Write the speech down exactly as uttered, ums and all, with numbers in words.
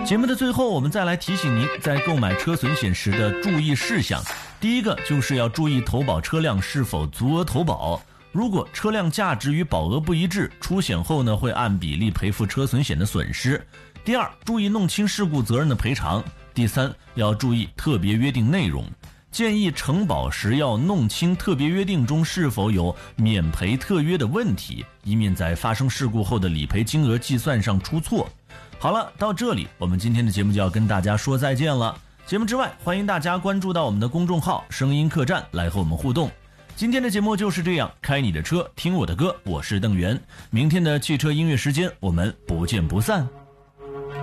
节目的最后，我们再来提醒您在购买车损险时的注意事项。第一个就是要注意投保车辆是否足额投保，如果车辆价值与保额不一致，出险后呢会按比例赔付车损险的损失。第二，注意弄清事故责任的赔偿。第三，要注意特别约定内容，建议承保时要弄清特别约定中是否有免赔特约的问题，以免在发生事故后的理赔金额计算上出错。好了，到这里我们今天的节目就要跟大家说再见了。节目之外，欢迎大家关注到我们的公众号声音客栈来和我们互动。今天的节目就是这样，开你的车听我的歌，我是邓源。明天的汽车音乐时间我们不见不散。